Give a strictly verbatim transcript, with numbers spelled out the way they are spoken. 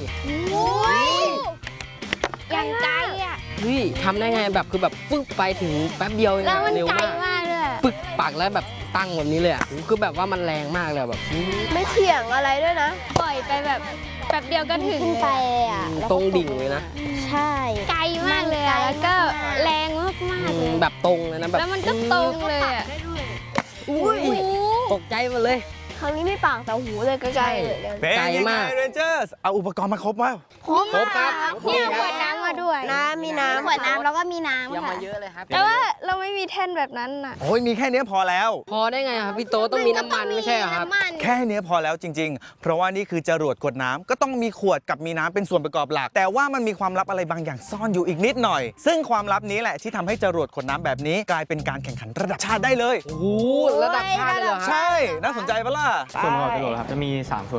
โอ้ยอย่างไกลอ่ะเฮ้ยทำได้ไงแบบคือแบบฟึ๊บไปถึงแป๊บเดียวเองแล้วมันเร็วไกลมากมากเลยปึกปักแล้วแบบตั้งแบบนี้เลยอ่ะคือแบบว่ามันแรงมากเลยแบบไม่เถียงอะไรด้วยนะปล่อยไปแบบแป๊บเดียวก็ถึงขึ้นไปอ่ะตรงดิ่งเลยนะใช่ไกลมากเลยอะแล้วก็แรงมากๆเลยแบบตรงเลยนะแบบแล้วมันก็ตรงเลยอ่ะอุ้ยตกใจหมดเลยครั้งนี้ไม่ปากแต่หูเลยใกล้ๆเลยเนี่ยเป็นไกลยังไงมากเรนเจอร์เอาอุปกรณ์มาครบไหมครบครบครับเนี่ยขวดน้ำมาด้วยน้ำมีน้ำขวดน้ำแล้วก็มีน้ำยังค่ะมาเยอะเลยครับแต่ว่าเราไม่มีแท่นแบบนั้นน่ะโอ้ยมีแค่เนี้ยพอแล้วพอได้ไงครับพี่โตต้องมีน้ำมันไม่ใช่เหรอครับแค่เนี้ยพอแล้วจริง ๆ เพราะว่านี่คือจรวดขวดน้ำก็ต้องมีขวดกับมีน้ำเป็นส่วนประกอบหลัก แต่ว่ามันมีความลับอะไรบางอย่างซ่อนอยู่อีกนิดหน่อย ซึ่งความลับนี้แหละที่ทำให้จรวดขวดน้ำแบบนี้กลายเป็นการแข่งขันระดับชาติได้เลยโอ้โหระดับชาติเลยเหรอครับใช่ น่าสนใจปะล่ะส่วนประกอบจรวดครับจะมีสามส่วน